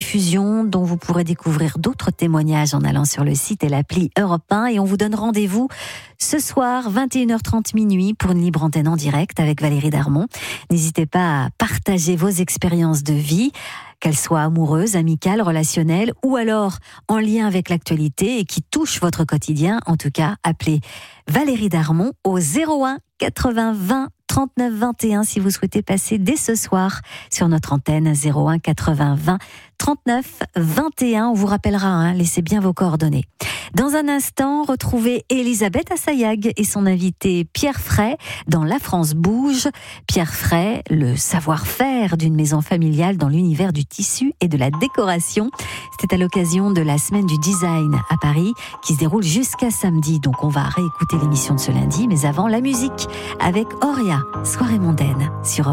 rediffusion dont vous pourrez découvrir d'autres témoignages en allant sur le site et l'appli Europe 1. Et on vous donne rendez-vous ce soir, 21h30 minuit, pour une libre antenne en direct avec Valérie Darmon. N'hésitez pas à partager vos expériences de vie, qu'elles soient amoureuses, amicales, relationnelles ou alors en lien avec l'actualité et qui touchent votre quotidien. En tout cas, appelez Valérie Darmon au 01 80 20 39 21 si vous souhaitez passer dès ce soir sur notre antenne. 01 80 20 39 21. On vous rappellera, laissez bien vos coordonnées. Dans un instant, retrouvez Elisabeth Assayag et son invité Pierre Fray dans La France bouge. Pierre Fray, le savoir-faire d'une maison familiale dans l'univers du tissu et de la décoration. C'était à l'occasion de la semaine du design à Paris qui se déroule jusqu'à samedi. Donc on va réécouter l'émission de ce lundi, mais avant la musique avec Auria, Soirée mondaine sur